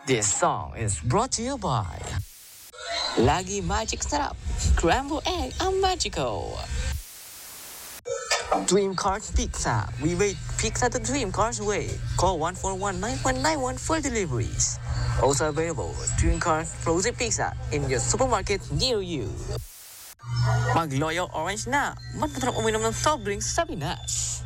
This song is brought to you by Lagi Magic Sarap. Scrambled egg ang magical. Dream Cars Pizza. We rate pizza the Dream Cars way. Call 141-9191 for deliveries. Also available, Dream Cars Frozen Pizza in your supermarket near you. Mag-Loyal Orange na. Mas masarap uminom ng soft drinks sa Pinas.